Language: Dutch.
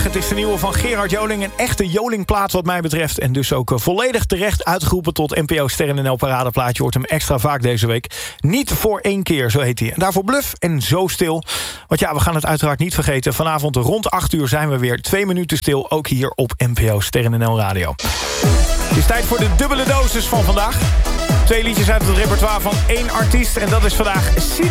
Het is de nieuwe van Gerard Joling. Een echte Joling-plaat wat mij betreft. En dus ook volledig terecht uitgeroepen tot NPO Sterren NL Paradeplaatje. Je hoort hem extra vaak deze week. Niet voor één keer, zo heet hij. En daarvoor Bluff en Zo Stil. Want ja, we gaan het uiteraard niet vergeten. Vanavond rond 8 uur zijn we weer 2 minuten stil. Ook hier op NPO Sterren NL Radio. Het is tijd voor de dubbele dosis van vandaag. 2 liedjes uit het repertoire van 1 artiest. En dat is vandaag